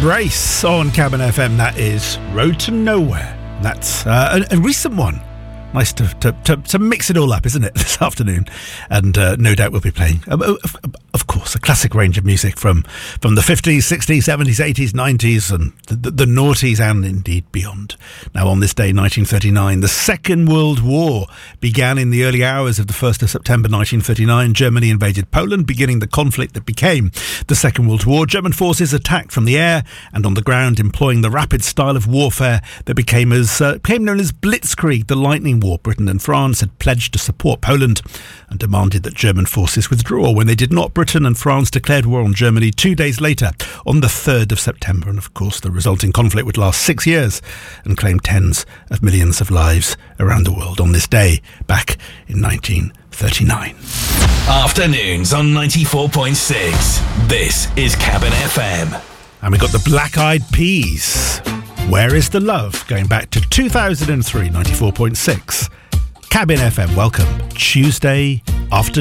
Embrace on Cabin FM. That is Road to Nowhere. That's a recent one. Nice to mix it all up, isn't it, this afternoon? And no doubt we'll be playing, of course, a classic range of music from the 50s, 60s, 70s, 80s, 90s, and the noughties and indeed beyond. Now, on this day, 1939, the Second World War began in the early hours of the 1st of September 1939. Germany invaded Poland, beginning the conflict that became the Second World War. German forces attacked from the air and on the ground, employing the rapid style of warfare that became known as Blitzkrieg, the lightning war. Britain and France had pledged to support Poland and demanded that German forces withdraw. When they did not, Britain and France declared war on Germany 2 days later, on the 3rd of September. And of course, the resulting conflict would last 6 years and claim tens of millions of lives around the world on this day, back in 1939. Afternoons on 94.6. This is Cabin FM. And we got the Black Eyed Peas. Where is the Love? Going back to 2003, 94.6. Cabin FM, welcome. Tuesday afternoon.